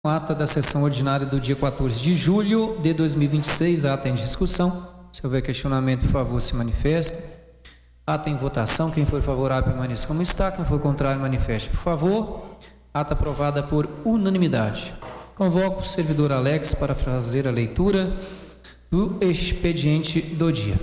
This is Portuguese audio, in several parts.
Ata da sessão ordinária do dia 14 de julho de 2026, ata em discussão. Se houver questionamento, por favor, se manifeste. Ata em votação, quem for favorável permaneça como está, quem for contrário manifeste, por favor. Ata aprovada por unanimidade. Convoco o servidor Alex para fazer a leitura do expediente do dia.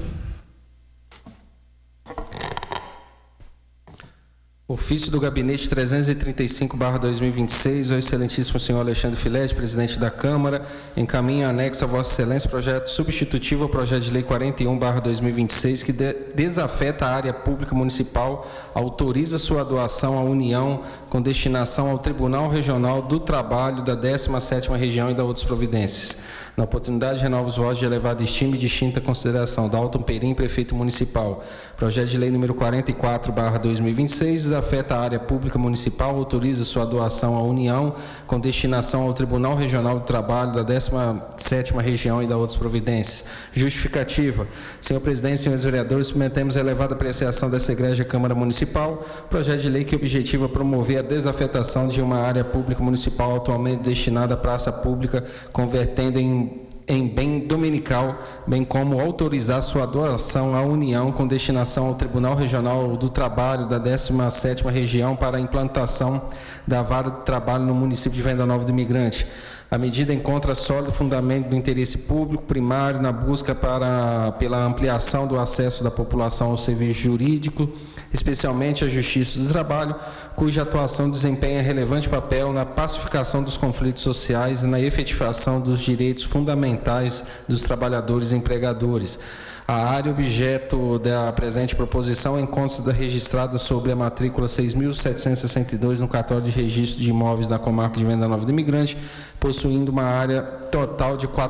Ofício do Gabinete 335/2026, o excelentíssimo senhor Alexandre Filete, presidente da Câmara, encaminha anexo a Vossa Excelência projeto substitutivo ao projeto de lei 41/2026, que desafeta a área pública municipal, autoriza sua doação à União com destinação ao Tribunal Regional do Trabalho da 17ª Região e da outras providências. Na oportunidade, renovo os votos de elevada estima e distinta consideração. Dalton Perim, prefeito municipal. Projeto de lei número 44/2026, desafeta a área pública municipal, autoriza sua doação à União com destinação ao Tribunal Regional do Trabalho da 17ª Região e da outras providências. Justificativa. Senhor presidente, senhores vereadores, submetemos a elevada apreciação dessa egrégia Câmara Municipal, projeto de lei que objetiva promover a desafetação de uma área pública municipal atualmente destinada à praça pública, convertendo em bem dominical, bem como autorizar sua doação à União com destinação ao Tribunal Regional do Trabalho da 17ª Região para a implantação da vara do trabalho no município de Venda Nova do Imigrante. A medida encontra sólido fundamento do interesse público primário na busca pela ampliação do acesso da população ao serviço jurídico, especialmente à Justiça do Trabalho, cuja atuação desempenha relevante papel na pacificação dos conflitos sociais e na efetivação dos direitos fundamentais dos trabalhadores e empregadores. A área objeto da presente proposição encontra registrada sobre a matrícula 6.762 no cartório de registro de imóveis da comarca de Venda Nova do Imigrante, possuindo uma área total de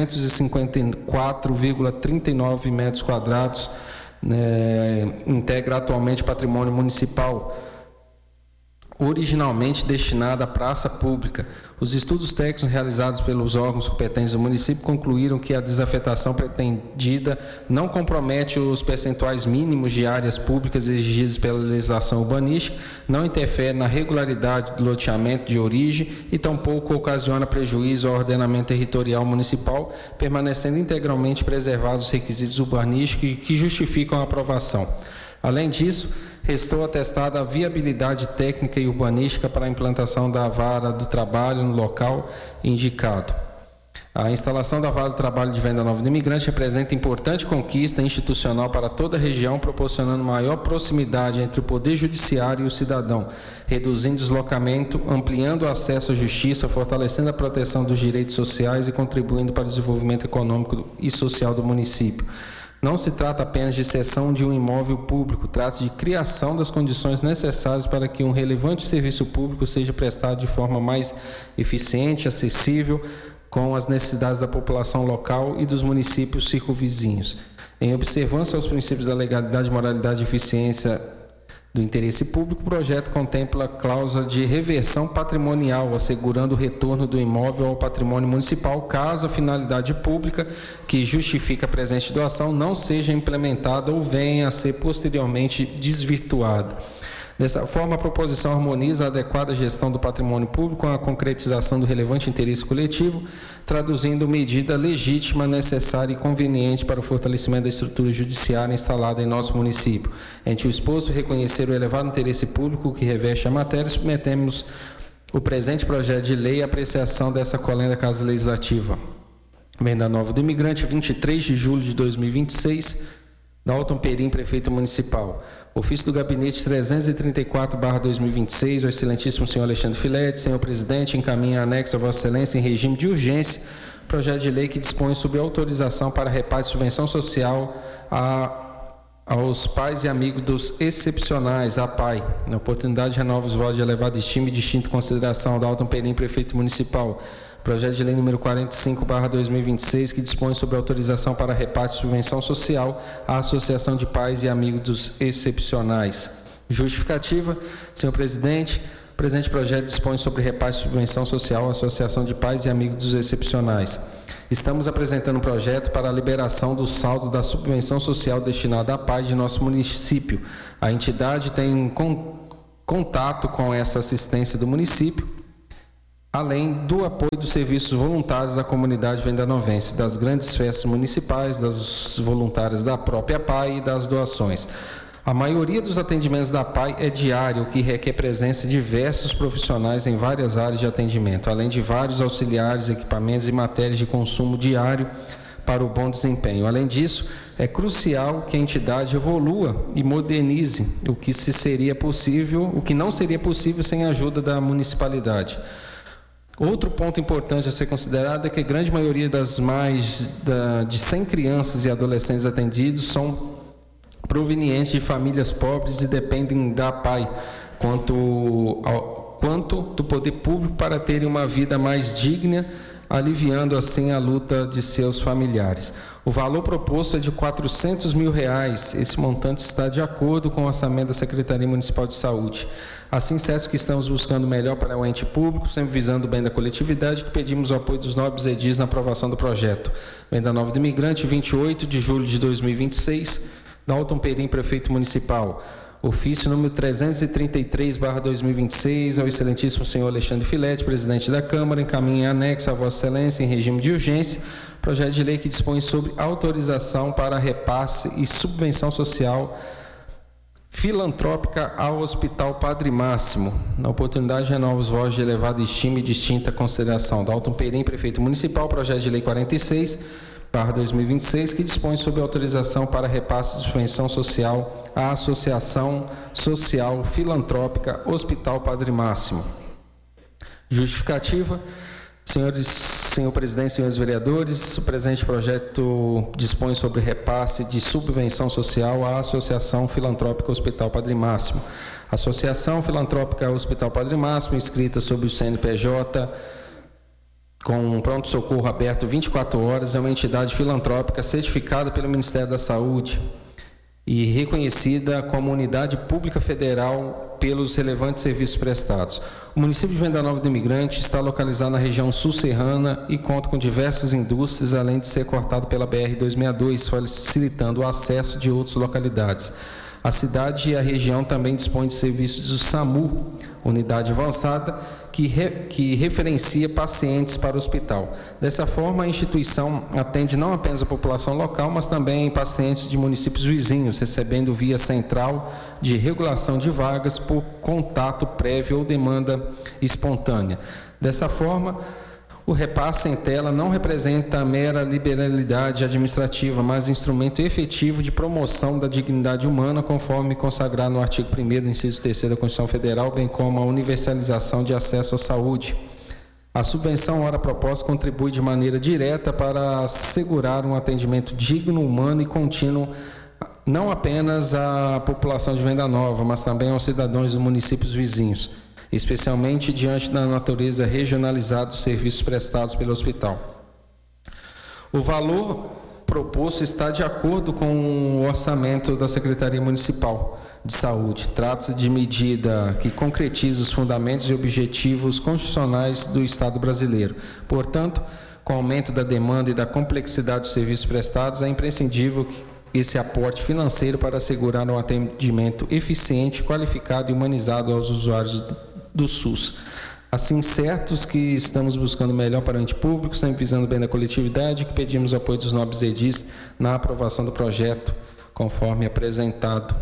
454,39 metros quadrados, integra atualmente patrimônio municipal, originalmente destinada à praça pública. Os estudos técnicos realizados pelos órgãos competentes do município concluíram que a desafetação pretendida não compromete os percentuais mínimos de áreas públicas exigidos pela legislação urbanística, não interfere na regularidade do loteamento de origem e tampouco ocasiona prejuízo ao ordenamento territorial municipal, permanecendo integralmente preservados os requisitos urbanísticos que justificam a aprovação. Além disso, restou atestada a viabilidade técnica e urbanística para a implantação da vara do trabalho no local indicado. A instalação da vara do trabalho de Venda Nova do Imigrante representa importante conquista institucional para toda a região, proporcionando maior proximidade entre o Poder Judiciário e o cidadão, reduzindo o deslocamento, ampliando o acesso à justiça, fortalecendo a proteção dos direitos sociais e contribuindo para o desenvolvimento econômico e social do município. Não se trata apenas de cessão de um imóvel público, trata-se de criação das condições necessárias para que um relevante serviço público seja prestado de forma mais eficiente, acessível, com as necessidades da população local e dos municípios circunvizinhos. Em observância aos princípios da legalidade, moralidade e eficiência do interesse público, o projeto contempla a cláusula de reversão patrimonial, assegurando o retorno do imóvel ao patrimônio municipal, caso a finalidade pública que justifica a presente doação não seja implementada ou venha a ser posteriormente desvirtuada. Dessa forma, a proposição harmoniza a adequada gestão do patrimônio público com a concretização do relevante interesse coletivo, traduzindo medida legítima, necessária e conveniente para o fortalecimento da estrutura judiciária instalada em nosso município. Ante o exposto, reconhecer o elevado interesse público que reveste a matéria, submetemos o presente projeto de lei à apreciação dessa colenda Casa Legislativa. Venda Nova do Imigrante, 23 de julho de 2026, Dalton Perim, prefeito municipal. Ofício do Gabinete 334/2026, o excelentíssimo senhor Alexandre Filete, senhor presidente, encaminha anexo a Vossa Excelência em regime de urgência, projeto de lei que dispõe sobre autorização para repasse de subvenção social aos pais e amigos dos excepcionais, a PAI. Na oportunidade, renovo os votos de elevada estima e distinta consideração ao Dalton Perim, prefeito municipal. Projeto de lei número 45/2026, que dispõe sobre autorização para repasse de subvenção social à Associação de Pais e Amigos dos Excepcionais. Justificativa. Senhor presidente, o presente projeto dispõe sobre repasse de subvenção social à Associação de Pais e Amigos dos Excepcionais. Estamos apresentando um projeto para a liberação do saldo da subvenção social destinada à PAI de nosso município. A entidade tem contato com essa assistência do município além do apoio dos serviços voluntários da comunidade vendanovense, das grandes festas municipais, das voluntárias da própria PAI e das doações. A maioria dos atendimentos da PAI é diário, o que requer presença de diversos profissionais em várias áreas de atendimento, além de vários auxiliares, equipamentos e matérias de consumo diário para o bom desempenho. Além disso, é crucial que a entidade evolua e modernize o que não seria possível sem a ajuda da municipalidade. Outro ponto importante a ser considerado é que a grande maioria das de 100 crianças e adolescentes atendidos são provenientes de famílias pobres e dependem da PAI quanto do poder público para terem uma vida mais digna, aliviando assim a luta de seus familiares. O valor proposto é de R$400 mil. Esse montante está de acordo com o orçamento da Secretaria Municipal de Saúde. Assim, certo que estamos buscando o melhor para o ente público, sempre visando o bem da coletividade, que pedimos o apoio dos nobres edis na aprovação do projeto. Venda Nova do Imigrante, 28 de julho de 2026, Dalton Perim, prefeito municipal. Ofício número 333/2026, ao excelentíssimo senhor Alexandre Filete, presidente da Câmara, encaminha em anexo a Vossa Excelência, em regime de urgência, projeto de lei que dispõe sobre autorização para repasse e subvenção social filantrópica ao Hospital Padre Máximo. Na oportunidade, renovo os votos de elevada estima e distinta consideração. Dalton Perim, prefeito municipal, projeto de lei 46/2026, que dispõe sobre autorização para repasse de subvenção social à Associação Social Filantrópica Hospital Padre Máximo. Justificativa. Senhor presidente, senhores vereadores, o presente projeto dispõe sobre repasse de subvenção social à Associação Filantrópica Hospital Padre Máximo. Associação Filantrópica Hospital Padre Máximo, inscrita sob o CNPJ, com pronto-socorro aberto 24 horas, é uma entidade filantrópica certificada pelo Ministério da Saúde e reconhecida como unidade pública federal pelos relevantes serviços prestados. O município de Venda Nova do Imigrante está localizado na região sul-serrana e conta com diversas indústrias, além de ser cortado pela BR-262, facilitando o acesso de outras localidades. A cidade e a região também dispõem de serviços do SAMU, unidade avançada, que referencia pacientes para o hospital. Dessa forma, a instituição atende não apenas a população local, mas também pacientes de municípios vizinhos, recebendo via central de regulação de vagas por contato prévio ou demanda espontânea. Dessa forma, o repasse em tela não representa mera liberalidade administrativa, mas instrumento efetivo de promoção da dignidade humana, conforme consagrado no artigo 1º, inciso 3º da Constituição Federal, bem como a universalização de acesso à saúde. A subvenção ora proposta contribui de maneira direta para assegurar um atendimento digno, humano e contínuo, não apenas à população de Venda Nova, mas também aos cidadãos dos municípios vizinhos, especialmente diante da natureza regionalizada dos serviços prestados pelo hospital. O valor proposto está de acordo com o orçamento da Secretaria Municipal de Saúde. Trata-se de medida que concretiza os fundamentos e objetivos constitucionais do Estado brasileiro. Portanto, com o aumento da demanda e da complexidade dos serviços prestados, é imprescindível esse aporte financeiro para assegurar um atendimento eficiente, qualificado e humanizado aos usuários do SUS. Assim, certos que estamos buscando o melhor para o ente público, sempre visando o bem da coletividade, que pedimos o apoio dos nobres edis na aprovação do projeto, conforme apresentado.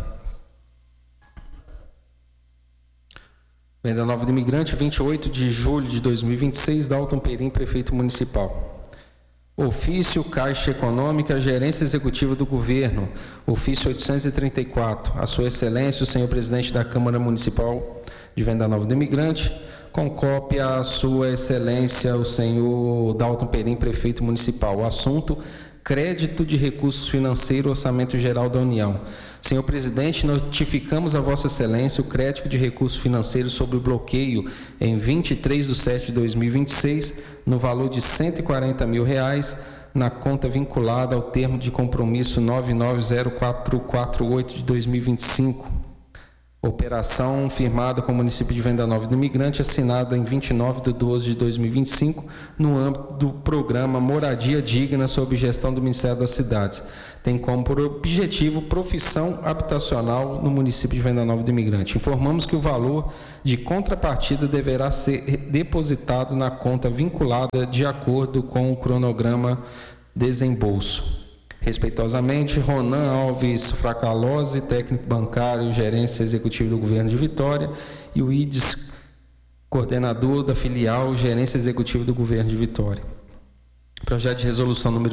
Venda Nova do Imigrante, 28 de julho de 2026, Dalton Perim, prefeito municipal. Ofício Caixa Econômica, Gerência Executiva do Governo, ofício 834, a Sua Excelência, o senhor presidente da Câmara Municipal de Venda Nova do Imigrante, com cópia a Sua Excelência, o senhor Dalton Perim, prefeito municipal. O assunto: crédito de recursos financeiros, Orçamento Geral da União. Senhor presidente, notificamos a Vossa Excelência o crédito de recursos financeiros sobre o bloqueio em 23/7/2026, no valor de R$140 mil, na conta vinculada ao termo de compromisso 990448 de 2025. Operação firmada com o município de Venda Nova do Imigrante, assinada em 29/12/2025, no âmbito do programa Moradia Digna, sob gestão do Ministério das Cidades. Tem como objetivo profissão habitacional no município de Venda Nova do Imigrante. Informamos que o valor de contrapartida deverá ser depositado na conta vinculada de acordo com o cronograma desembolso. Respeitosamente, Ronan Alves Fracalose, técnico bancário, gerência executiva do governo de Vitória, e o IDES, coordenador da filial, gerência executiva do governo de Vitória. Projeto de resolução número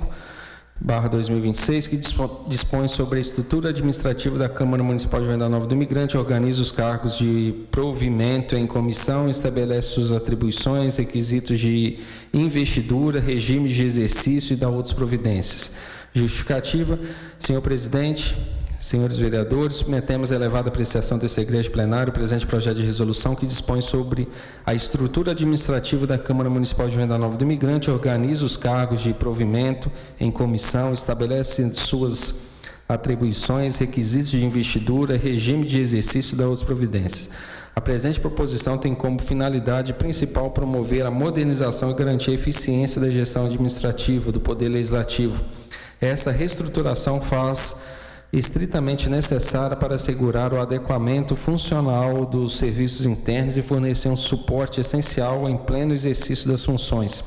5/2026, que dispõe sobre a estrutura administrativa da Câmara Municipal de Venda Nova do Imigrante, organiza os cargos de provimento em comissão, estabelece suas atribuições, requisitos de investidura, regime de exercício e dá outras providências. Justificativa. Senhor presidente, senhores vereadores, submetemos a elevada apreciação desse egresso plenário o presente projeto de resolução que dispõe sobre a estrutura administrativa da Câmara Municipal de Venda Nova do Imigrante, organiza os cargos de provimento em comissão, estabelece suas atribuições, requisitos de investidura, regime de exercício e dá outras providências. A presente proposição tem como finalidade principal promover a modernização e garantir a eficiência da gestão administrativa do Poder Legislativo. Essa reestruturação faz estritamente necessária para assegurar o adequamento funcional dos serviços internos e fornecer um suporte essencial em pleno exercício das funções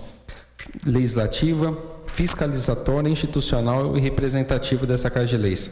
legislativa, fiscalizatória, institucional e representativa dessa Casa de Leis.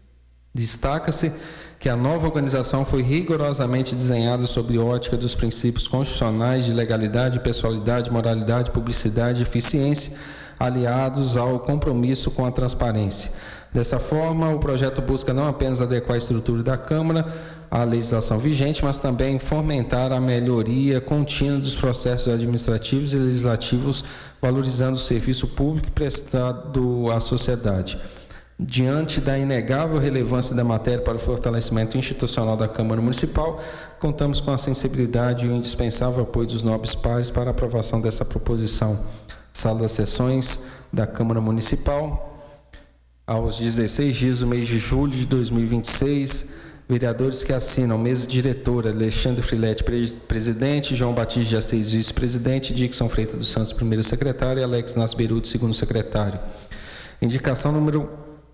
Destaca-se que a nova organização foi rigorosamente desenhada sob ótica dos princípios constitucionais de legalidade, pessoalidade, moralidade, publicidade e eficiência, aliados ao compromisso com a transparência. Dessa forma, o projeto busca não apenas adequar a estrutura da Câmara à legislação vigente, mas também fomentar a melhoria contínua dos processos administrativos e legislativos, valorizando o serviço público prestado à sociedade. Diante da inegável relevância da matéria para o fortalecimento institucional da Câmara Municipal, contamos com a sensibilidade e o indispensável apoio dos nobres pares para a aprovação dessa proposição. Sala das Sessões da Câmara Municipal, aos 16 dias do mês de julho de 2026, vereadores que assinam: mesa diretora, Alexandre Filete, presidente, João Batista de Assis, vice-presidente, Dixon Freitas dos Santos, primeiro secretário, e Alex Nasberuto, segundo secretário. Indicação número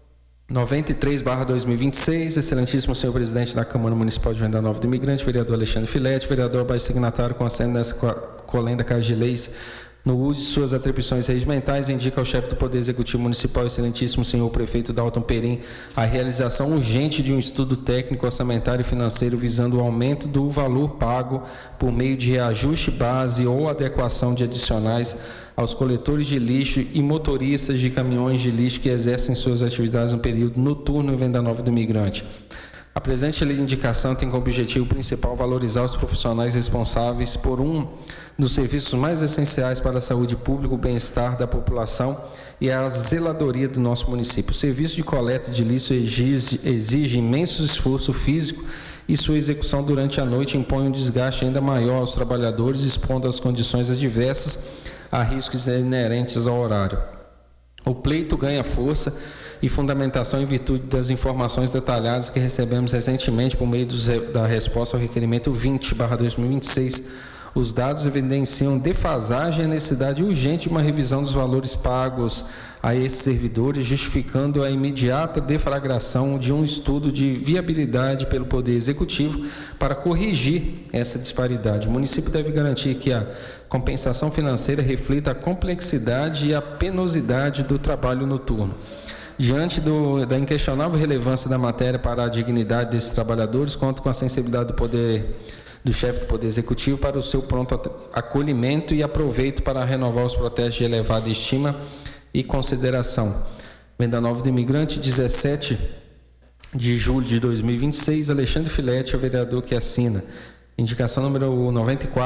93/2026, excelentíssimo senhor presidente da Câmara Municipal de Venda Nova do Imigrante, vereador Alexandre Filete, vereador abaixo signatário, concedendo nessa colém da Casa de Leis, no uso de suas atribuições regimentais, indica ao chefe do Poder Executivo Municipal, excelentíssimo senhor prefeito Dalton Perim, a realização urgente de um estudo técnico, orçamentário e financeiro visando o aumento do valor pago por meio de reajuste base ou adequação de adicionais aos coletores de lixo e motoristas de caminhões de lixo que exercem suas atividades no período noturno em Venda Nova do Imigrante. A presente lei de indicação tem como objetivo principal valorizar os profissionais responsáveis por um dos serviços mais essenciais para a saúde pública, o bem-estar da população e a zeladoria do nosso município. O serviço de coleta de lixo exige imenso esforço físico e sua execução durante a noite impõe um desgaste ainda maior aos trabalhadores, expondo as condições adversas a riscos inerentes ao horário. O pleito ganha força e fundamentação em virtude das informações detalhadas que recebemos recentemente por meio da resposta ao requerimento 20/2026. Os dados evidenciam defasagem e a necessidade urgente de uma revisão dos valores pagos a esses servidores, justificando a imediata deflagração de um estudo de viabilidade pelo Poder Executivo para corrigir essa disparidade. O município deve garantir que a compensação financeira reflita a complexidade e a penosidade do trabalho noturno. Diante da inquestionável relevância da matéria para a dignidade desses trabalhadores, conto com a sensibilidade do chefe do Poder Executivo para o seu pronto acolhimento e aproveito para renovar os protestos de elevada estima e consideração. Venda Nova do Imigrante, 17 de julho de 2026, Alexandre Filete, o vereador que assina. Indicação número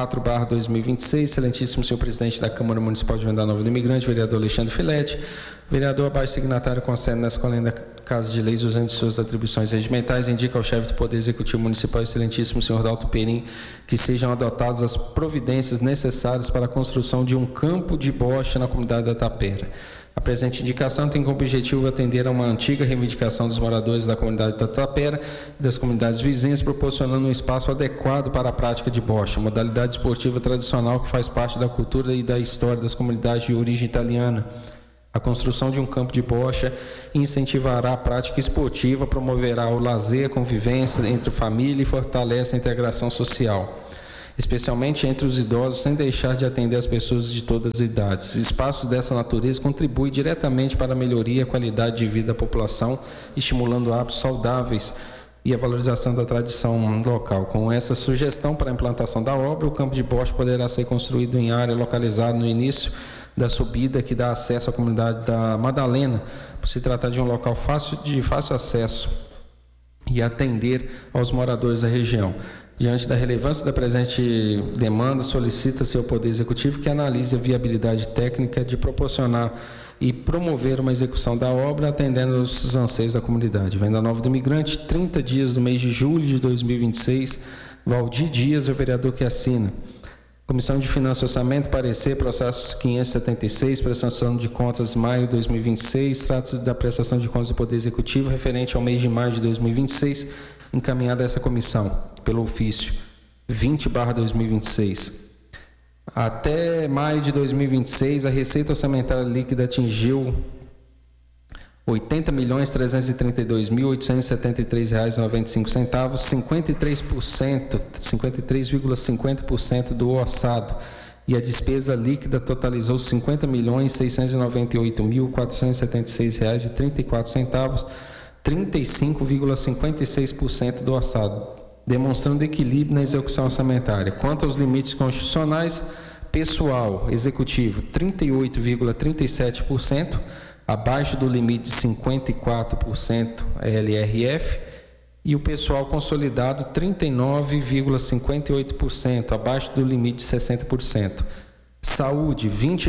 94/2026, excelentíssimo senhor presidente da Câmara Municipal de Venda Nova do Imigrante, vereador Alexandre Filete, Vereador abaixo signatário concede nessa colenda caso de leis usando de suas atribuições regimentais, indica ao chefe do Poder Executivo Municipal, excelentíssimo senhor Dalto Perim, que sejam adotadas as providências necessárias para a construção de um campo de bocha na comunidade da Tapera. A presente indicação tem como objetivo atender a uma antiga reivindicação dos moradores da comunidade da Tapera e das comunidades vizinhas, proporcionando um espaço adequado para a prática de bocha, modalidade esportiva tradicional que faz parte da cultura e da história das comunidades de origem italiana. A construção de um campo de bocha incentivará a prática esportiva, promoverá o lazer, a convivência entre família e fortalece a integração social, especialmente entre os idosos, sem deixar de atender as pessoas de todas as idades. Espaços dessa natureza contribuem diretamente para a melhoria e a qualidade de vida da população, estimulando hábitos saudáveis e a valorização da tradição local. Com essa sugestão para a implantação da obra, o campo de bocha poderá ser construído em área localizada no início da subida que dá acesso à comunidade da Madalena, por se tratar de um local de fácil acesso e atender aos moradores da região. Diante da relevância da presente demanda, solicita-se ao Poder Executivo que analise a viabilidade técnica de proporcionar e promover uma execução da obra atendendo aos anseios da comunidade. Venda Nova do Imigrante, 30 dias do mês de julho de 2026, Valdir Dias é o vereador que assina. Comissão de Finanças e Orçamento, parecer, processo 576, prestação de contas, maio de 2026, trata-se da prestação de contas do Poder Executivo referente ao mês de maio de 2026, encaminhada a essa comissão, pelo ofício 20/2026. Até maio de 2026, a receita orçamentária líquida atingiu R$ 80.332.873,95, 53,50% do orçado, e a despesa líquida totalizou R$ 50.698.476,34, 35,56% do orçado, demonstrando equilíbrio na execução orçamentária. Quanto aos limites constitucionais, pessoal executivo 38,37%, abaixo do limite de 54% LRF, e o pessoal consolidado 39,58%, abaixo do limite de 60%. Saúde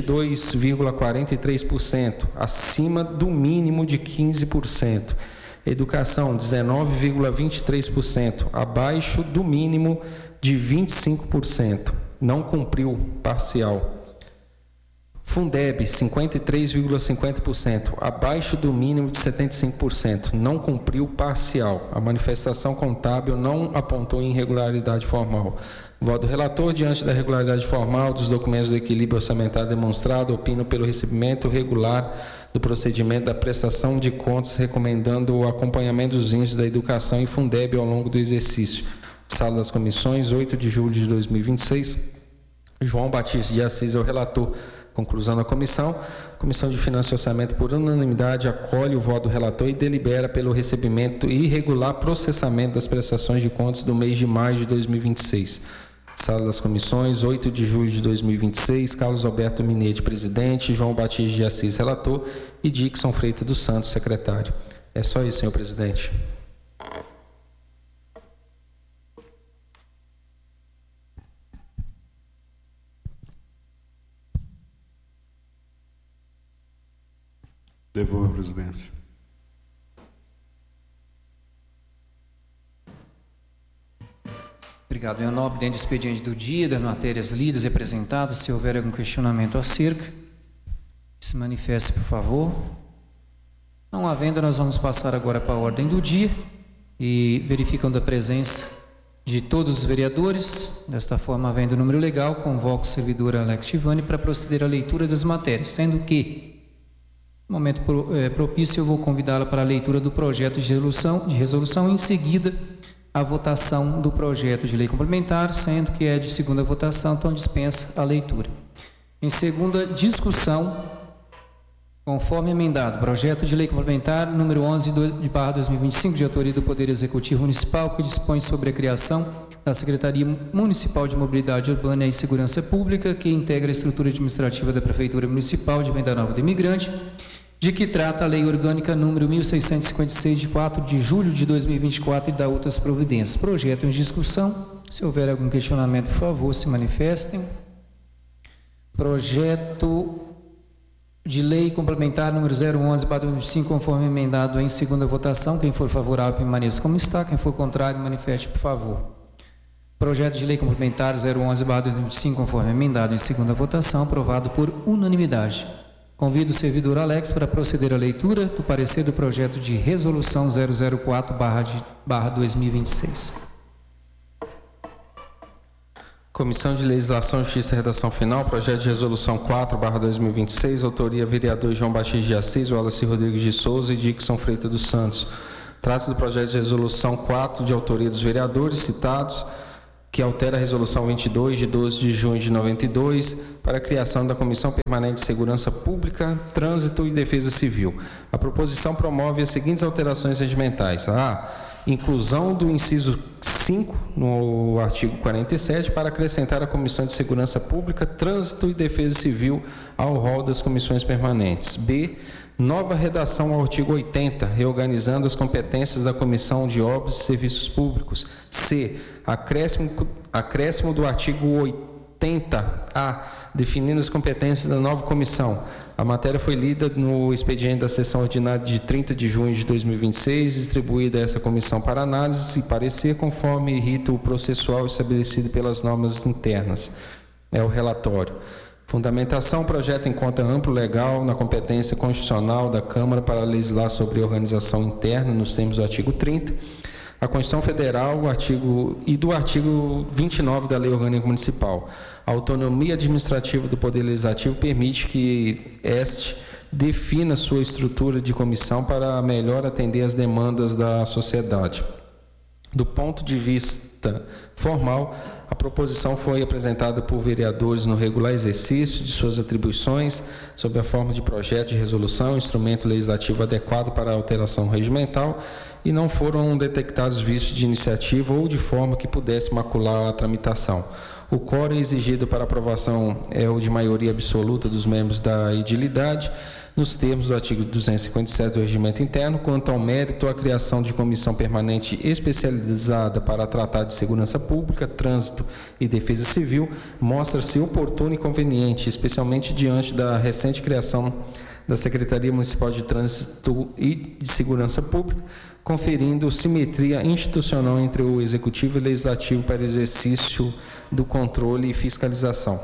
22,43%, acima do mínimo de 15%. Educação 19,23%, abaixo do mínimo de 25%, não cumpriu parcial. Fundeb 53,50%, abaixo do mínimo de 75%, não cumpriu parcial. A manifestação contábil não apontou irregularidade formal. Voto do relator, diante da regularidade formal dos documentos do equilíbrio orçamentário demonstrado, opino pelo recebimento regular do procedimento da prestação de contas, recomendando o acompanhamento dos índices da educação e Fundeb ao longo do exercício. Sala das Comissões, 8 de julho de 2026. João Batista de Assis é o relator. Conclusão da comissão. Comissão de Finanças e Orçamento, por unanimidade, acolhe o voto do relator e delibera pelo recebimento e regular processamento das prestações de contas do mês de maio de 2026. Sala das Comissões, 8 de julho de 2026, Carlos Alberto Minete, presidente, João Batista de Assis, relator, e Dixon Freitas dos Santos, secretário. É só isso, senhor presidente. Devolvo a presidência. Obrigado, meu nobre. Dentro do expediente do dia, das matérias lidas e apresentadas, se houver algum questionamento acerca, se manifeste, por favor. Não havendo, nós vamos passar agora para a ordem do dia e verificando a presença de todos os vereadores. Desta forma, havendo o número legal, convoco o servidor Alex Tivani para proceder à leitura das matérias, sendo que no momento propício, eu vou convidá-la para a leitura do projeto de resolução, em seguida a votação do projeto de lei complementar, sendo que é de segunda votação, então dispensa a leitura. Em segunda discussão, conforme emendado, projeto de lei complementar número 11/2025, de autoria do Poder Executivo Municipal, que dispõe sobre a criação da Secretaria Municipal de Mobilidade Urbana e Segurança Pública, que integra a estrutura administrativa da Prefeitura Municipal de Venda Nova do Imigrante, de que trata a Lei Orgânica número 1656, de 4 de julho de 2024, e da outras providências. Projeto em discussão. Se houver algum questionamento, por favor, se manifestem. Projeto de lei complementar número 011/2025, conforme emendado em segunda votação. Quem for favorável, permaneça como está. Quem for contrário, manifeste, por favor. Projeto de lei complementar 011/2025, conforme emendado em segunda votação, aprovado por unanimidade. Convido o servidor Alex para proceder à leitura do parecer do projeto de resolução 004/2026. Comissão de Legislação, Justiça e Redação Final, projeto de resolução 4/2026, autoria vereador João Batista de Assis, Wallace Rodrigues de Souza e Dixon Freitas dos Santos. Trata-se do projeto de resolução 4, de autoria dos vereadores citados, que altera a resolução 22, de 12 de junho de 92, para a criação da Comissão Permanente de Segurança Pública, Trânsito e Defesa Civil. A proposição promove as seguintes alterações regimentais. A. Inclusão do inciso 5 no artigo 47 para acrescentar a Comissão de Segurança Pública, Trânsito e Defesa Civil ao rol das comissões permanentes. B. Nova redação ao artigo 80, reorganizando as competências da Comissão de Obras e Serviços Públicos. C. Acréscimo do artigo 80A, definindo as competências da nova comissão. A matéria foi lida no expediente da sessão ordinária de 30 de junho de 2026, distribuída a essa comissão para análise e parecer conforme rito processual estabelecido pelas normas internas. É o relatório. Fundamentação: o projeto encontra amplo legal na competência constitucional da Câmara para legislar sobre organização interna, nos termos do artigo 30. A Constituição Federal e do artigo 29 da Lei Orgânica Municipal. A autonomia administrativa do Poder Legislativo permite que este defina sua estrutura de comissão para melhor atender às demandas da sociedade. Do ponto de vista formal, a proposição foi apresentada por vereadores no regular exercício de suas atribuições, sob a forma de projeto de resolução, instrumento legislativo adequado para a alteração regimental, e não foram detectados vícios de iniciativa ou de forma que pudesse macular a tramitação. O quórum exigido para aprovação é o de maioria absoluta dos membros da edilidade, nos termos do artigo 257 do Regimento Interno. Quanto ao mérito, a criação de comissão permanente especializada para tratar de segurança pública, trânsito e defesa civil mostra-se oportuno e conveniente, especialmente diante da recente criação da Secretaria Municipal de Trânsito e de Segurança Pública, conferindo simetria institucional entre o Executivo e o Legislativo para o exercício do controle e fiscalização.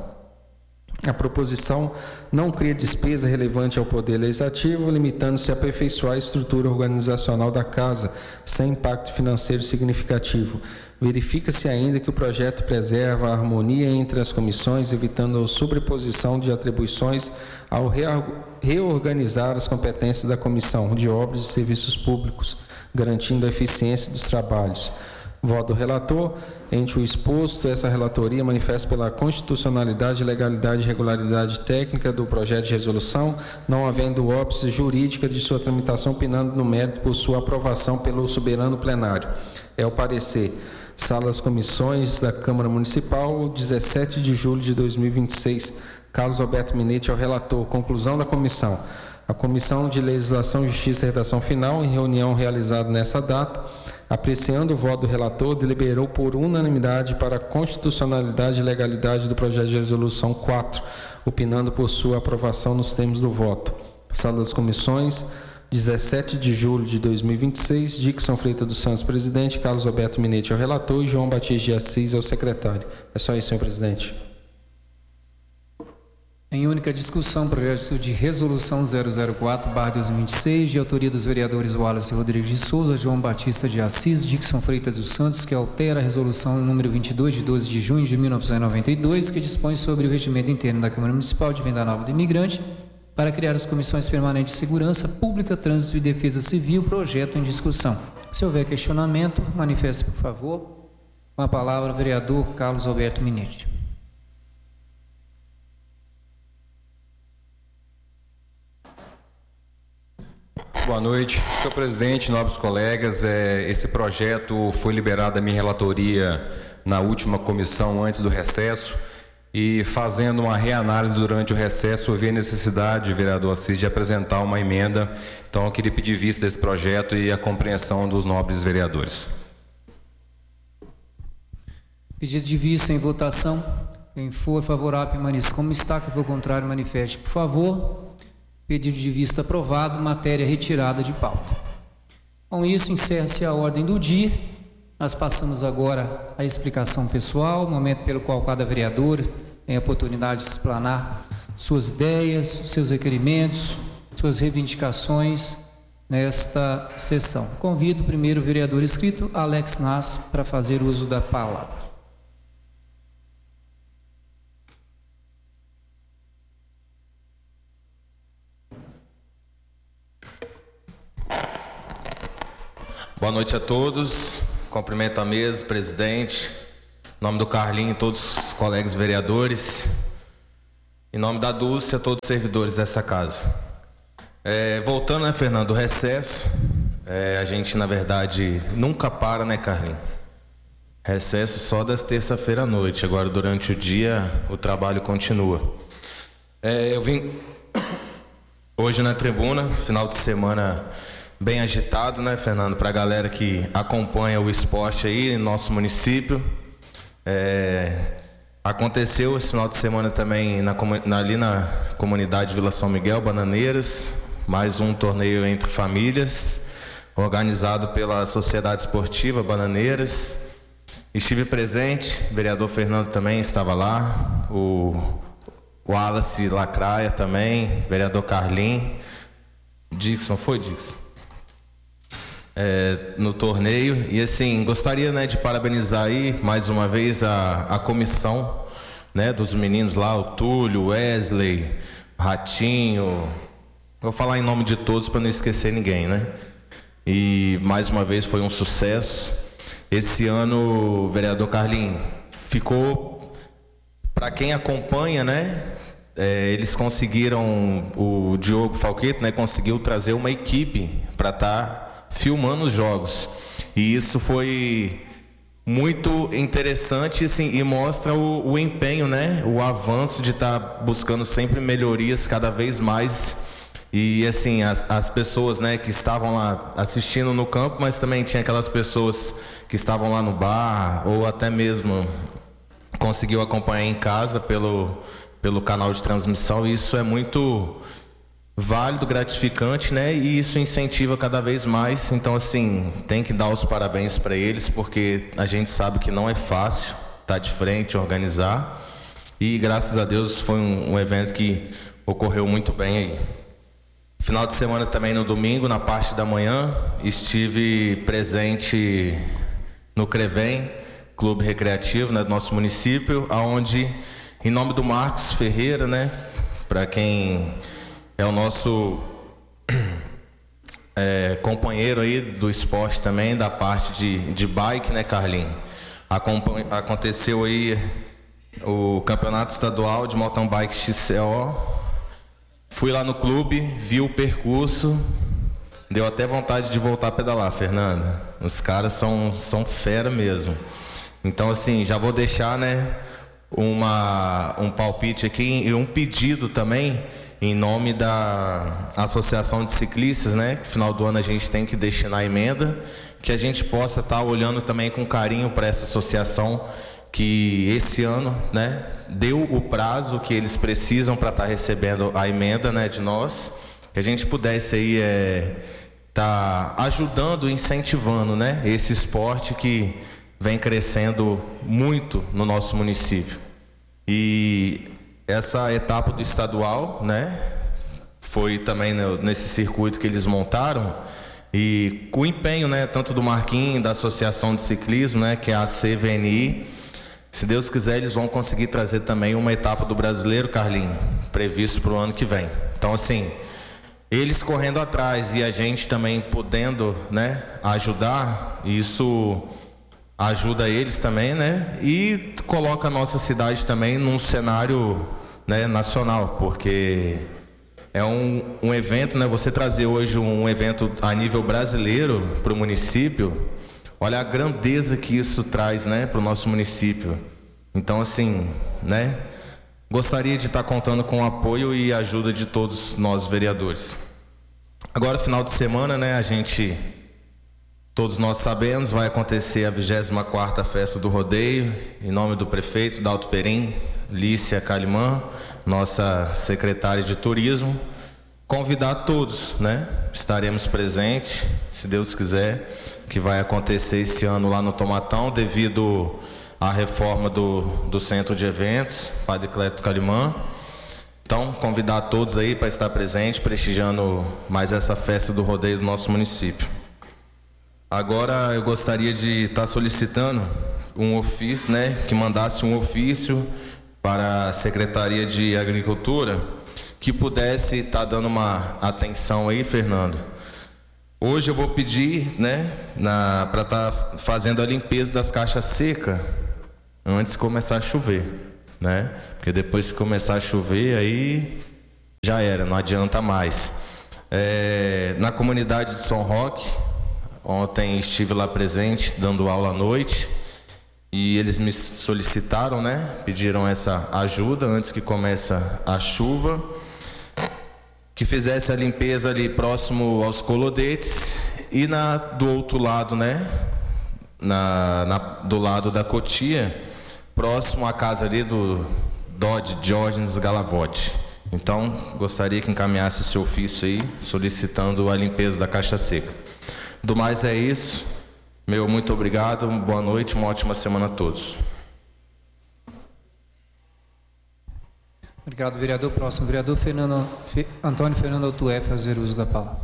A proposição não cria despesa relevante ao Poder Legislativo, limitando-se a aperfeiçoar a estrutura organizacional da Casa, sem impacto financeiro significativo. Verifica-se ainda que o projeto preserva a harmonia entre as comissões, evitando a sobreposição de atribuições ao reorganizar as competências da Comissão de Obras e Serviços Públicos, garantindo a eficiência dos trabalhos. Voto do relator. Ante o exposto, essa relatoria manifesta pela constitucionalidade, legalidade e regularidade técnica do projeto de resolução, não havendo óbice jurídica de sua tramitação, opinando no mérito por sua aprovação pelo soberano plenário. É o parecer. Sala das Comissões da Câmara Municipal, 17 de julho de 2026. Carlos Alberto Minetti é o relator. Conclusão da comissão. A Comissão de Legislação, Justiça e Redação Final, em reunião realizada nessa data, apreciando o voto do relator, deliberou por unanimidade para a constitucionalidade e legalidade do projeto de resolução 4, opinando por sua aprovação nos termos do voto. Sala das Comissões, 17 de julho de 2026, Dixon Freitas dos Santos, presidente, Carlos Alberto Minetti é o relator e João Batista de Assis é o secretário. É só isso, senhor presidente. Em única discussão, projeto de resolução 004/2026, de autoria dos vereadores Wallace Rodrigues de Souza, João Batista de Assis, Dixon Freitas dos Santos, que altera a resolução número 22, de 12 de junho de 1992, que dispõe sobre o regimento interno da Câmara Municipal de Venda Nova do Imigrante, para criar as comissões permanentes de segurança pública, trânsito e defesa civil. Projeto em discussão. Se houver questionamento, manifeste, por favor. Com a palavra, o vereador Carlos Alberto Minetti. Boa noite, senhor presidente, nobres colegas. Esse projeto foi liberado da minha relatoria na última comissão antes do recesso e, fazendo uma reanálise durante o recesso, houve a necessidade, vereador Assis, de apresentar uma emenda. Então, eu queria pedir vista desse projeto e a compreensão dos nobres vereadores. Pedido de vista em votação. Quem for favorável, permaneça como está. Quem for contrário, manifeste, por favor. Pedido de vista aprovado, matéria retirada de pauta. Com isso, encerra-se a ordem do dia. Nós passamos agora à explicação pessoal, momento pelo qual cada vereador tem a oportunidade de explanar suas ideias, seus requerimentos, suas reivindicações nesta sessão. Convido o primeiro vereador inscrito, Alex Nass, para fazer uso da palavra. Boa noite a todos. Cumprimento a mesa, presidente. Em nome do Carlinho e todos os colegas vereadores. Em nome da Dulce, a todos os servidores dessa casa. Voltando, né, Fernando, do recesso, a gente, na verdade, nunca para, né, Carlinho? Recesso só das terça-feira à noite. Agora, durante o dia, o trabalho continua. Eu vim hoje na tribuna, final de semana bem agitado, né, Fernando? Para a galera que acompanha o esporte aí no nosso município. Aconteceu esse final de semana também ali na comunidade Vila São Miguel, Bananeiras, mais um torneio entre famílias, organizado pela Sociedade Esportiva Bananeiras. Estive presente, o vereador Fernando também estava lá, o Wallace Lacraia também, vereador Carlinho, Dixon, foi Dixon? No torneio. E assim, gostaria, né, de parabenizar aí mais uma vez a comissão, né, dos meninos lá, o Túlio, Wesley, Ratinho, vou falar em nome de todos para não esquecer ninguém, né? E mais uma vez foi um sucesso. Esse ano, vereador Carlinho, ficou, para quem acompanha, né, eles conseguiram, o Diogo Falquete, né, conseguiu trazer uma equipe para estar filmando os jogos, e isso foi muito interessante, assim, e mostra o empenho, né, o avanço de estar buscando sempre melhorias cada vez mais. E assim, as pessoas, né, que estavam lá assistindo no campo, mas também tinha aquelas pessoas que estavam lá no bar, ou até mesmo conseguiu acompanhar em casa pelo canal de transmissão. E isso é muito válido, gratificante, né? E isso incentiva cada vez mais. Então, assim, tem que dar os parabéns para eles, porque a gente sabe que não é fácil estar de frente, organizar. E graças a Deus foi um evento que ocorreu muito bem aí. Final de semana também, no domingo, na parte da manhã, estive presente no CREVEM, Clube Recreativo, né, do nosso município, onde, em nome do Marcos Ferreira, né, para quem é o nosso companheiro aí do esporte também, da parte de bike, né, Carlinhos? Aconteceu aí o campeonato estadual de mountain bike XCO. Fui lá no clube, vi o percurso, deu até vontade de voltar a pedalar, Fernanda. Os caras são fera mesmo. Então, assim, já vou deixar, né, um palpite aqui e um pedido também, em nome da Associação de Ciclistas, né? Que no final do ano a gente tem que destinar a emenda, que a gente possa estar olhando também com carinho para essa associação, que esse ano, né, deu o prazo que eles precisam para estar recebendo a emenda, né, de nós, que a gente pudesse aí tá ajudando, incentivando, né, esse esporte que vem crescendo muito no nosso município. E essa etapa do estadual, né, foi também nesse circuito que eles montaram, e com o empenho, né, tanto do Marquinhos, da Associação de Ciclismo, né, que é a CVNI. Se Deus quiser, eles vão conseguir trazer também uma etapa do Brasileiro, Carlinhos, previsto para o ano que vem. Então, assim, eles correndo atrás e a gente também podendo, né, ajudar, isso ajuda eles também, né, e coloca a nossa cidade também num cenário, né, nacional, porque é um evento, né, você trazer hoje um evento a nível brasileiro para o município. Olha a grandeza que isso traz, né, para o nosso município. Então, assim, né, gostaria de estar contando com o apoio e ajuda de todos nós vereadores. Agora, final de semana, né, todos nós sabemos, vai acontecer a 24ª Festa do Rodeio, em nome do prefeito Dalto Perim, Lícia Calimã, nossa secretária de Turismo, convidar todos, né? Estaremos presentes, se Deus quiser, que vai acontecer esse ano lá no Tomatão, devido à reforma do centro de eventos, Padre Cleto Calimã. Então, convidar todos aí para estar presente, prestigiando mais essa festa do rodeio do nosso município. Agora, eu gostaria de estar solicitando um ofício, né? Que mandasse um ofício para a Secretaria de Agricultura, que pudesse estar dando uma atenção aí, Fernando. Hoje eu vou pedir, né, para estar fazendo a limpeza das caixas secas antes de começar a chover, né? Porque depois que começar a chover, aí já era, não adianta mais. Na comunidade de São Roque, ontem estive lá presente, dando aula à noite, e eles me solicitaram, né, pediram essa ajuda antes que comece a chuva, que fizesse a limpeza ali próximo aos colodetes e do outro lado, né, do lado da Cotia, próximo à casa ali do Dodge Diógenes Galavotti. Então, gostaria que encaminhasse esse ofício aí, solicitando a limpeza da caixa seca. Do mais é isso. Meu muito obrigado, boa noite, uma ótima semana a todos. Obrigado, vereador. Próximo vereador, Antônio Fernando Autué, fazer uso da palavra.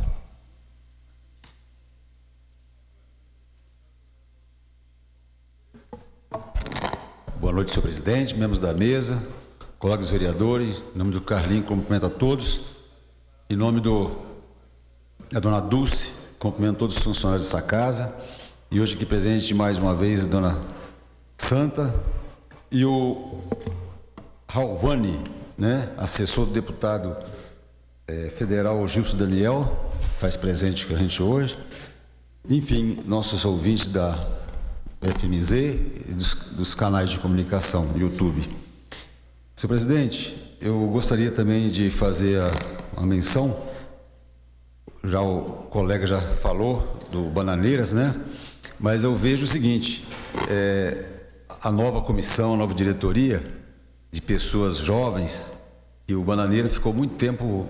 Boa noite, senhor presidente, membros da mesa, colegas vereadores. Em nome do Carlinho, cumprimento a todos. Em nome da dona Dulce, cumprimento todos os funcionários dessa casa. E hoje aqui presente mais uma vez a dona Santa e o Ralvani, né, assessor do deputado federal Gilson Daniel, faz presente com a gente hoje. Enfim, nossos ouvintes da FMZ e dos canais de comunicação do YouTube. Senhor presidente, eu gostaria também de fazer uma menção, já o colega já falou do Bananeiras, né? Mas eu vejo o seguinte, a nova comissão, a nova diretoria de pessoas jovens, e o Bananeira ficou muito tempo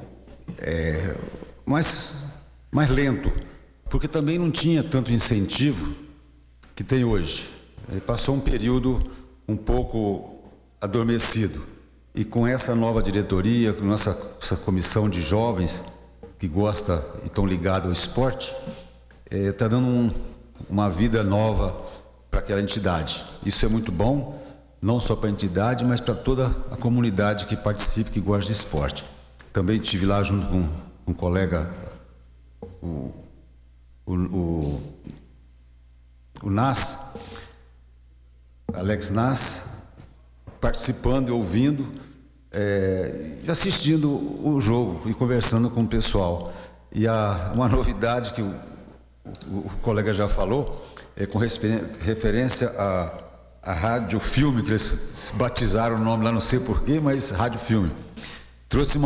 mais lento, porque também não tinha tanto incentivo que tem hoje. Ele passou um período um pouco adormecido. E com essa nova diretoria, com essa comissão de jovens que gosta e estão ligados ao esporte, está dando uma vida nova para aquela entidade. Isso é muito bom, não só para a entidade, mas para toda a comunidade que participa, que gosta de esporte. Também estive lá junto com um colega, o Nas, Alex Nas, participando e ouvindo, assistindo o jogo e conversando com o pessoal. E uma novidade que o colega já falou, com referência a Rádio Filme, que eles batizaram o nome lá, não sei porquê, mas Rádio Filme. Trouxe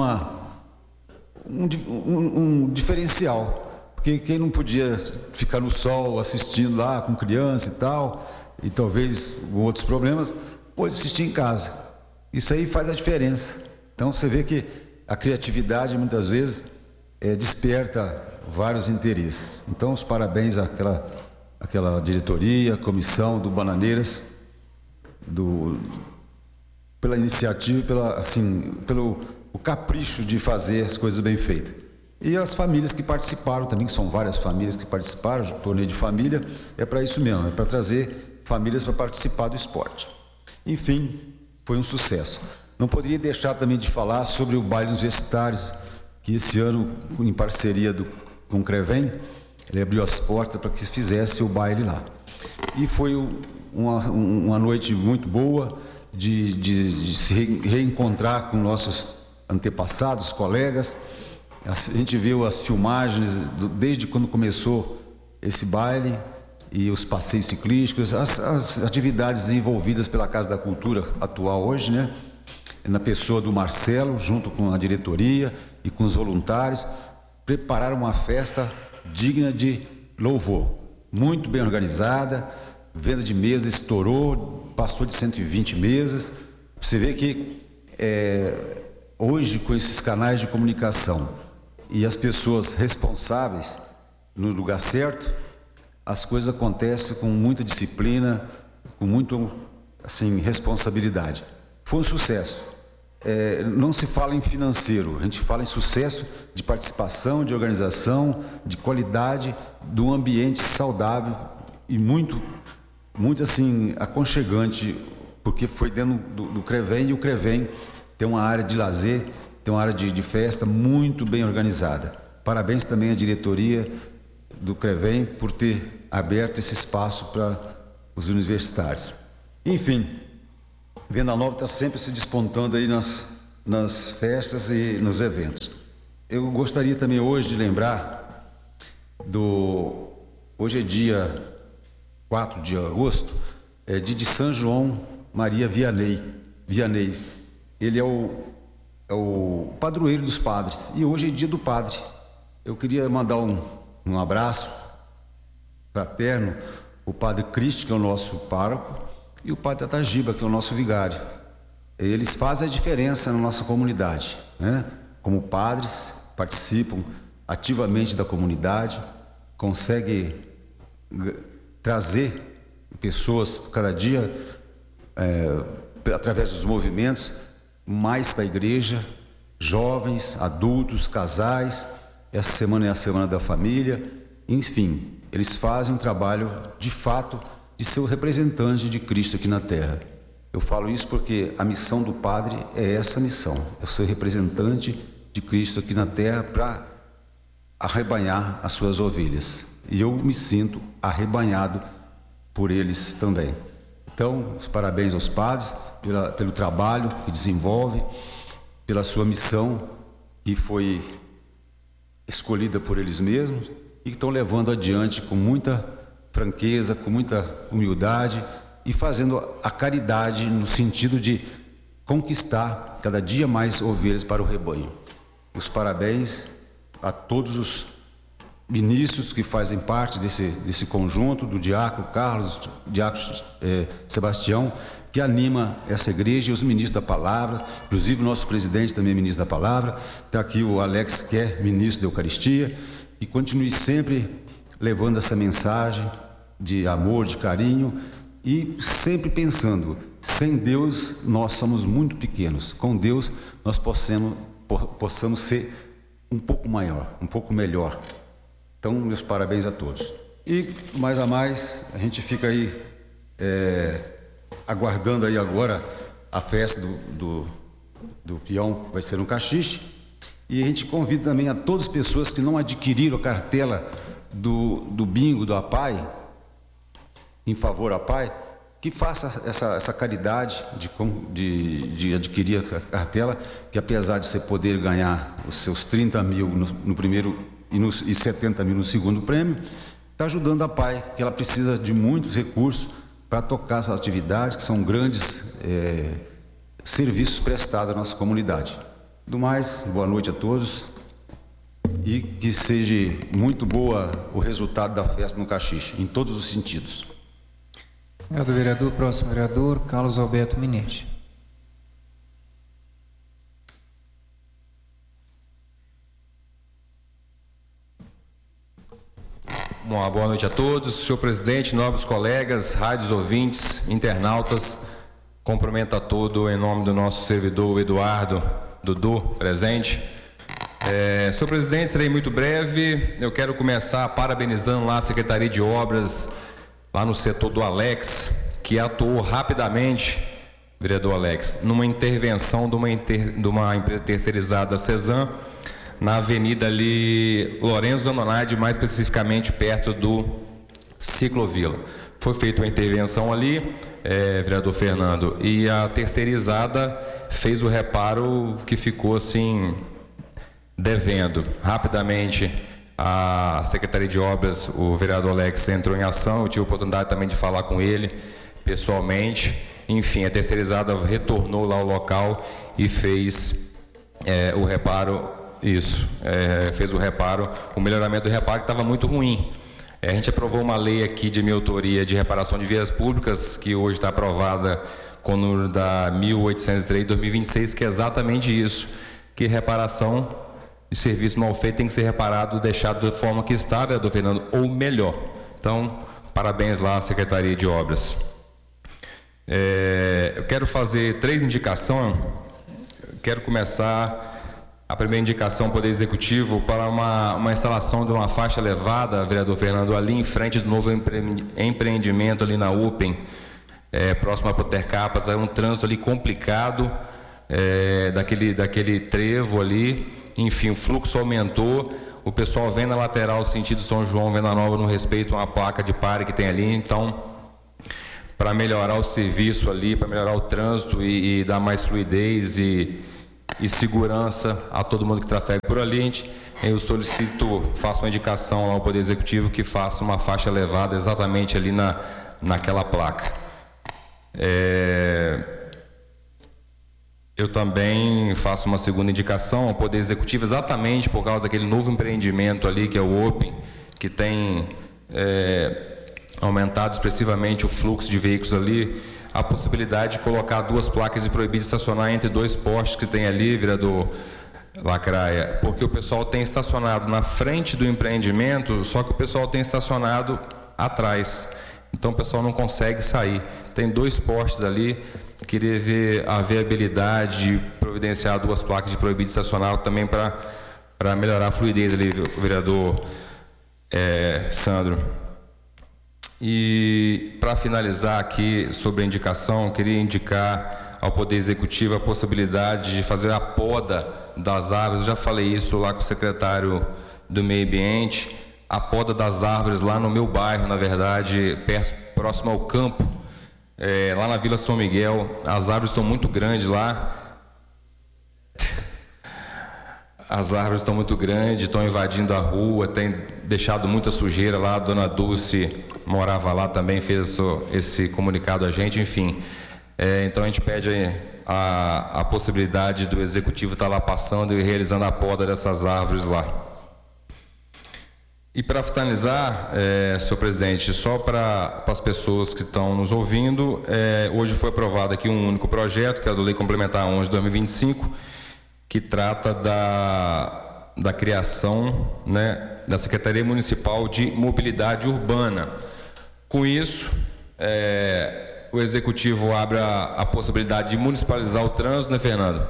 um diferencial, porque quem não podia ficar no sol assistindo lá com criança e tal, e talvez com outros problemas, pode assistir em casa. Isso aí faz a diferença. Então você vê que a criatividade muitas vezes desperta vários interesses. Então os parabéns àquela diretoria, comissão do Bananeiras, pela iniciativa, pelo capricho de fazer as coisas bem feitas. E as famílias que participaram também, que são várias famílias que participaram, o torneio de família, é para isso mesmo, é para trazer famílias para participar do esporte. Enfim, foi um sucesso. Não poderia deixar também de falar sobre o baile universitários, que esse ano, em parceria com o Crevem, ele abriu as portas para que se fizesse o baile lá. E foi uma noite muito boa de se reencontrar com nossos antepassados, colegas. A gente viu as filmagens desde quando começou esse baile e os passeios ciclísticos, as atividades desenvolvidas pela Casa da Cultura atual hoje, né? Na pessoa do Marcelo, junto com a diretoria e com os voluntários, prepararam uma festa digna de louvor, muito bem organizada, venda de mesas estourou, passou de 120 mesas. Você vê que hoje, com esses canais de comunicação e as pessoas responsáveis no lugar certo, as coisas acontecem com muita disciplina, com muito, assim, responsabilidade. Foi um sucesso. Não se fala em financeiro, a gente fala em sucesso de participação, de organização, de qualidade, de um ambiente saudável e muito assim, aconchegante, porque foi dentro do CREVEM, e o CREVEM tem uma área de lazer, tem uma área de festa muito bem organizada. Parabéns também à diretoria do CREVEM por ter aberto esse espaço para os universitários. Enfim, Venda Nova está sempre se despontando aí nas festas e nos eventos. Eu gostaria também hoje de lembrar hoje é dia 4 de agosto, de São João Maria Vianney. Ele é o padroeiro dos padres, e hoje é dia do padre. Eu queria mandar um abraço fraterno, o padre Cristo, que é o nosso pároco, e o padre Tatagiba, que é o nosso vigário. Eles fazem a diferença na nossa comunidade, né? Como padres, participam ativamente da comunidade, conseguem trazer pessoas cada dia, através dos movimentos, mais para a igreja, jovens, adultos, casais. Essa semana é a Semana da Família. Enfim, eles fazem um trabalho, de fato, de ser o representante de Cristo aqui na Terra. Eu falo isso porque a missão do padre é essa missão, é ser representante de Cristo aqui na Terra para arrebanhar as suas ovelhas. E eu me sinto arrebanhado por eles também. Então, os parabéns aos padres pelo trabalho que desenvolve, pela sua missão que foi escolhida por eles mesmos e que estão levando adiante com muita franqueza, com muita humildade e fazendo a caridade no sentido de conquistar cada dia mais ovelhas para o rebanho. Os parabéns a todos os ministros que fazem parte desse conjunto, do diácono Carlos, diácono Sebastião, que anima essa igreja, e os ministros da palavra, inclusive o nosso presidente também é ministro da palavra. Está aqui o Alex, que é ministro da Eucaristia, e continue sempre levando essa mensagem de amor, de carinho, e sempre pensando, sem Deus nós somos muito pequenos, com Deus nós possamos ser um pouco maior, um pouco melhor. Então, meus parabéns a todos. E, mais a mais, a gente fica aí aguardando aí agora a festa do peão, que vai ser no Caxixe. E a gente convida também a todas as pessoas que não adquiriram a cartela do bingo do APAI, em favor APAI, que faça essa caridade de adquirir a cartela, que apesar de você poder ganhar os seus 30 mil no primeiro e 70 mil no segundo prêmio, está ajudando a APAI, que ela precisa de muitos recursos para tocar essas atividades, que são grandes serviços prestados à nossa comunidade. Do mais, boa noite a todos e que seja muito boa o resultado da festa no Caxixe, em todos os sentidos. Obrigado, vereador. Próximo vereador, Carlos Alberto Minetti. Uma boa noite a todos, senhor presidente, nobres colegas, rádios ouvintes, internautas. Cumprimento a todos em nome do nosso servidor Eduardo Dudu, presente. Senhor presidente, serei muito breve. Eu quero começar parabenizando lá a Secretaria de Obras, lá no setor do Alex, que atuou rapidamente, vereador Alex, numa intervenção de uma empresa terceirizada, Cezan, na avenida ali Lourenço Zanonade, mais especificamente perto do Ciclovila. Foi feita uma intervenção ali, vereador Fernando, e a terceirizada fez o reparo que ficou assim devendo. Rapidamente a Secretaria de Obras, o vereador Alex entrou em ação, eu tive a oportunidade também de falar com ele pessoalmente. Enfim, a terceirizada retornou lá ao local e fez o reparo, fez o reparo, o melhoramento do reparo que estava muito ruim. A gente aprovou uma lei aqui de minha autoria de reparação de vias públicas, que hoje está aprovada com o número da 1803/2026, que é exatamente isso, que reparação de serviço mal feito tem que ser reparado, deixado da forma que está, vereador Fernando, ou melhor. Então, parabéns lá à Secretaria de Obras. Eu quero fazer 3 indicações. Quero começar a primeira indicação ao Poder Executivo para uma instalação de uma faixa elevada, vereador Fernando, ali em frente do novo empreendimento ali na UPEN, próximo a Potercapas. É um trânsito ali complicado, daquele trevo ali. Enfim, o fluxo aumentou. O pessoal vem na lateral sentido São João, Venda Nova, no respeito a uma placa de pare que tem ali. Então, para melhorar o serviço ali, para melhorar o trânsito e dar mais fluidez e segurança a todo mundo que trafega por ali, eu solicito, faço uma indicação ao Poder Executivo que faça uma faixa elevada exatamente ali naquela placa. Eu também faço uma segunda indicação ao Poder Executivo, exatamente por causa daquele novo empreendimento ali, que é o Open, que tem aumentado expressivamente o fluxo de veículos ali, a possibilidade de colocar 2 placas de proibido estacionar entre 2 postes que tem ali, vereador Lacraia, porque o pessoal tem estacionado na frente do empreendimento, só que o pessoal tem estacionado atrás, então o pessoal não consegue sair. Tem 2 postes ali, queria ver a viabilidade de providenciar 2 placas de proibido estacionar também para melhorar a fluidez ali, vereador Sandro. E para finalizar aqui sobre a indicação, queria indicar ao Poder Executivo a possibilidade de fazer a poda das árvores. Eu já falei isso lá com o secretário do Meio Ambiente, a poda das árvores lá no meu bairro, na verdade, próximo ao campo, lá na Vila São Miguel. As árvores estão muito grandes lá. As árvores estão muito grandes, estão invadindo a rua, tem deixado muita sujeira lá. A dona Dulce morava lá também, fez esse comunicado a gente, enfim. Então a gente pede a possibilidade do Executivo estar lá passando e realizando a poda dessas árvores lá. E para finalizar, senhor presidente, só para as pessoas que estão nos ouvindo, hoje foi aprovado aqui um único projeto, que é a Lei Complementar 11 de 2025, que trata da criação, né, da Secretaria Municipal de Mobilidade Urbana. Com isso, o Executivo abre a possibilidade de municipalizar o trânsito, né, Fernando?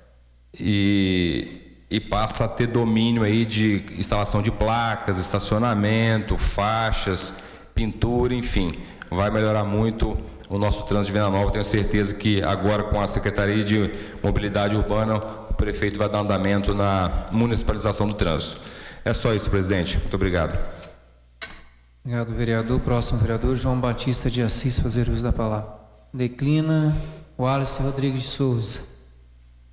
E passa a ter domínio aí de instalação de placas, estacionamento, faixas, pintura, enfim. Vai melhorar muito o nosso trânsito de Venda Nova. Tenho certeza que agora, com a Secretaria de Mobilidade Urbana, o prefeito vai dar andamento na municipalização do trânsito. É só isso, presidente. Muito obrigado. Obrigado, vereador. Próximo vereador, João Batista de Assis, fazer uso da palavra. Declina, Wallace Rodrigues de Souza.